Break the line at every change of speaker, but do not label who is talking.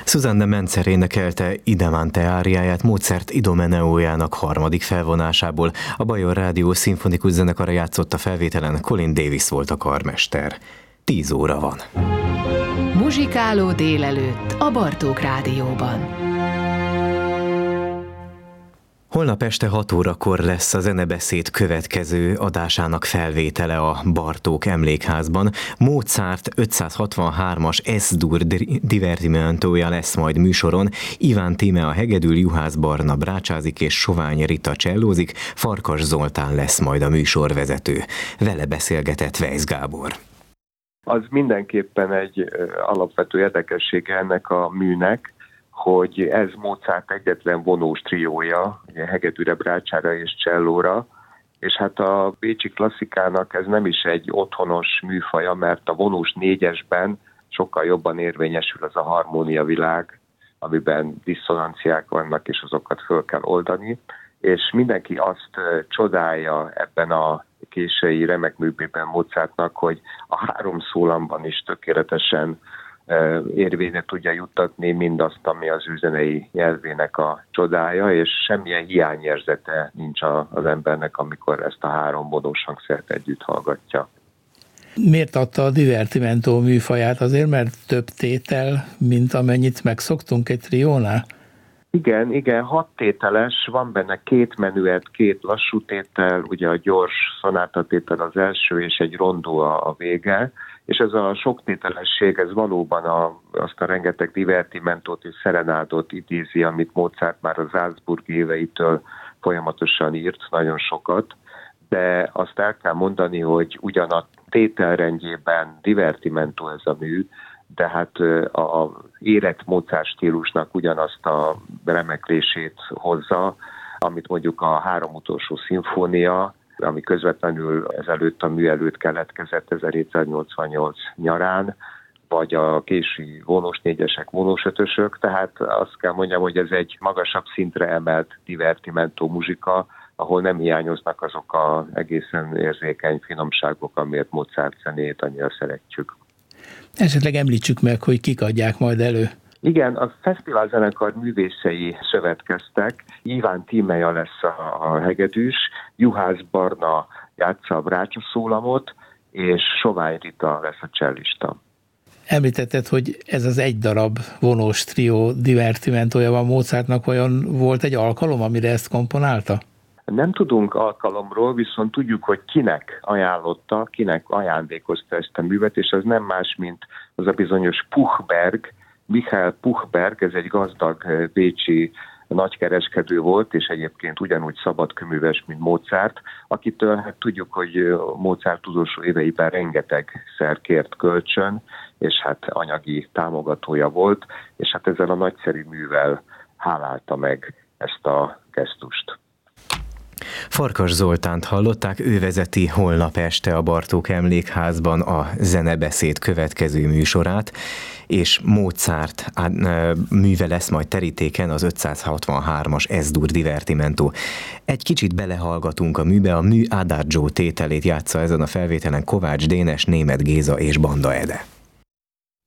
Susanne Mentzer énekelte Idamante áriáját Mozart Idomeneójának harmadik felvonásából. A Bajor Rádió szimfonikus zenekara játszott a felvételen, Colin Davis volt a karmester. 10 óra van.
Muzsikáló délelőtt a Bartók Rádióban.
Holnap este 6 órakor lesz a Zenebeszéd következő adásának felvétele a Bartók Emlékházban. Mozart 563-as S-dur divertimentója lesz majd műsoron. Iván Tíme a hegedül, Juhász Barna brácsázik és Sovány Rita csellózik, Farkas Zoltán lesz majd a műsorvezető. Vele beszélgetett Weisz Gábor.
Az mindenképpen egy alapvető érdekessége ennek a műnek, hogy ez Mozart egyetlen vonós triója, ugye hegedűre, brácsára és csellóra, és hát a bécsi klasszikának ez nem is egy otthonos műfaja, mert a vonós négyesben sokkal jobban érvényesül az a harmóniavilág, amiben disszonanciák vannak, és azokat föl kell oldani, és mindenki azt csodálja ebben a késői remek művében Mozartnak, hogy a 3 szólamban is tökéletesen érvényre tudja juttatni mindazt, ami az ő zenei nyelvének a csodája, és semmilyen hiányérzete nincs az embernek, amikor ezt a 3 vonós hangszert együtt hallgatja.
Miért adta a divertimento műfaját? Azért, mert több tétel, mint amennyit megszoktunk egy triónál?
Igen, 6 tételes, van benne 2 menüet, 2 lassú tétel, ugye a gyors szonátatétel az első, és egy rondó a vége, és ez a soktételesség, ez valóban azt a rengeteg divertimentót és szerenádot idézi, amit Mozart már a Salzburgi éveitől folyamatosan írt, nagyon sokat, de azt el kell mondani, hogy ugyan a tételrendjében divertimentó ez a mű, de hát az érett Mozart stílusnak ugyanazt a remeklését hozza, amit mondjuk a 3 utolsó szimfónia, ami közvetlenül ezelőtt a mű előtt keletkezett 1788 nyarán, vagy a késői vonós négyesek, vonós ötösök, tehát azt kell mondjam, hogy ez egy magasabb szintre emelt divertimento muzsika, ahol nem hiányoznak azok az egészen érzékeny finomságok, amiért Mozart zenét annyira szeretjük.
Esetleg említsük meg, hogy kik adják majd elő.
Igen, a fesztiválzenekar művészei szövetkeztek, Iván Tímeja lesz a hegedűs, Juhász Barna játsza a brácsaszólamot, és Sovány Rita lesz a csellista.
Említetted, hogy ez az egy darab vonós trió divertimentója van Mozartnak, vajon volt egy alkalom, amire ezt komponálta?
Nem tudunk alkalomról, viszont tudjuk, hogy kinek ajánlotta, kinek ajándékozta ezt a művet, és ez nem más, mint az a bizonyos Puchberg, Michael Puchberg, ez egy gazdag bécsi nagykereskedő volt, és egyébként ugyanúgy szabadkőműves, mint Mozart, akitől hát tudjuk, hogy Mozart utolsó éveiben rengetegszer kért kölcsön, és hát anyagi támogatója volt, és hát ezzel a nagyszerű művel hálálta meg ezt a gesztust.
Farkas Zoltánt hallották, ő vezeti holnap este a Bartók Emlékházban a Zenebeszéd következő műsorát, és Mozart műve lesz majd terítéken, az 563-as S-dur divertimento. Egy kicsit belehallgatunk a műbe, a mű Adagio tételét játsza ezen a felvételen Kovács Dénes, Németh Géza és Banda Ede.